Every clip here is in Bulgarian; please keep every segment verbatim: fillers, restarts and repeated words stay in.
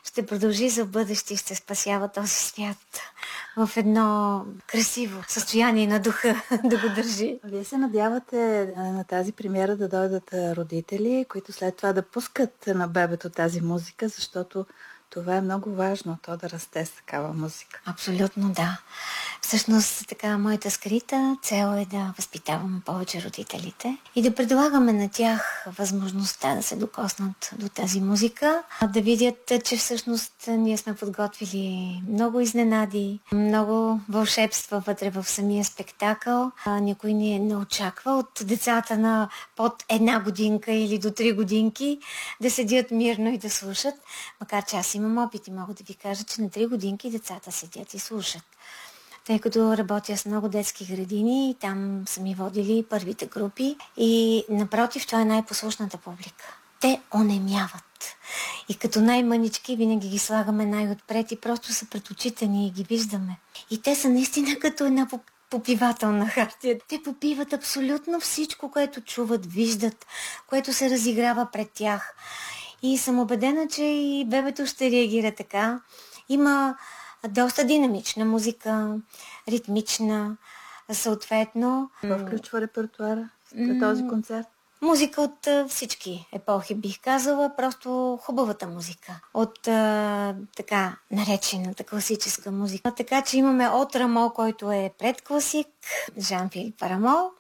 ще продължи за бъдеще и ще спасява този свят в едно красиво състояние на духа да го държи. Вие се надявате на тази премиера да дойдат родители, които след това да пускат на бебето тази музика, защото това е много важно, то да расте с такава музика. Абсолютно да. Всъщност, така, моята скрита цел е да възпитаваме повече родителите и да предлагаме на тях възможността да се докоснат до тази музика, да видят, че всъщност ние сме подготвили много изненади, много вълшебства вътре в самия спектакъл. Никой ни не очаква от децата на под една годинка или до три годинки да седят мирно и да слушат, макар че аз имам опит и мога да ви кажа, че на три годинки децата седят и слушат. Тъй като работя с много детски градини, там са ми водили първите групи и напротив, това е най-послушната публика. Те онемяват. И като най-мънички винаги ги слагаме най-отпред и просто са пред очите ни и ги виждаме. И те са наистина като една попивателна хартия. Те попиват абсолютно всичко, което чуват, виждат, което се разиграва пред тях. И съм убедена, че и бебето ще реагира така. Има доста динамична музика, ритмична, съответно. Какво включва репертуара на този концерт? Музика от всички епохи, бих казала, просто хубавата музика. От а, така наречената класическа музика. Така че имаме от Рамо, който е предкласик, Жан-Филип Рамо,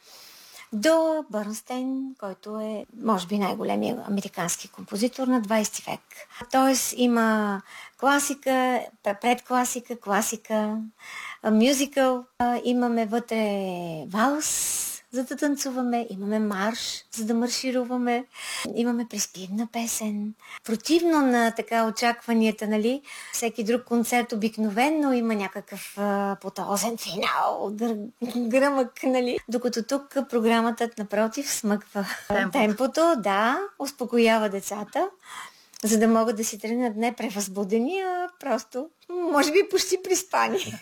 до Бърнстейн, който е, може би, най-големият американски композитор на двайсети век. Тоест има класика, предкласика, класика, мюзикъл, имаме вътре валс, за да танцуваме, имаме марш, за да маршируваме, имаме приспивна песен. Противно на така очакванията, нали, всеки друг концерт обикновенно има някакъв а, потозен финал, гър, гръмък, нали. Докато тук програмата, напротив, смъква темпото. темпото, да, успокоява децата, за да могат да си тръгнат не превъзбудени, а просто, може би, почти приспани.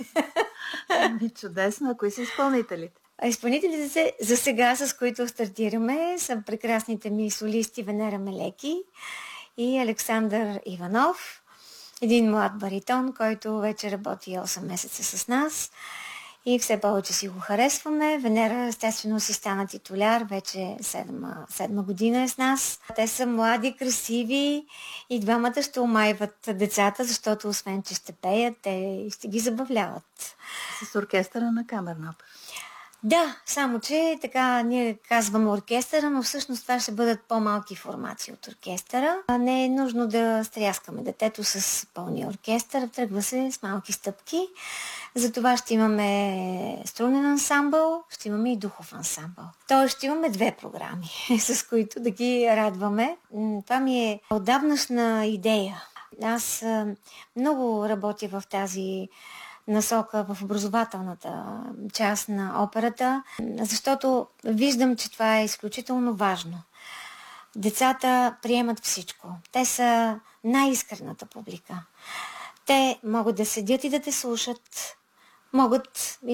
Ами, чудесно. А кои са изпълнителите? Изпълнителите за сега, с които стартираме, са прекрасните ми солисти Венера Мелеки и Александър Иванов. Един млад баритон, който вече работи осем месеца с нас и все повече си го харесваме. Венера, естествено, си стана титуляр, вече седма, седма година е с нас. Те са млади, красиви и двамата ще омайват децата, защото освен, че ще пеят, те ще ги забавляват. С оркестъра на камерна опера. Да, само че така ние казваме оркестъра, но всъщност това ще бъдат по-малки формации от оркестъра. Не е нужно да стряскаме детето с пълния оркестър, тръгва се с малки стъпки. Затова ще имаме струнен ансамбъл, ще имаме и духов ансамбъл. Тоест ще имаме две програми, с които да ги радваме. Това ми е отдавнашна идея. Аз много работя в тази насока в образователната част на операта, защото виждам, че това е изключително важно. Децата приемат всичко. Те са най-искрената публика. Те могат да седят и да те слушат, могат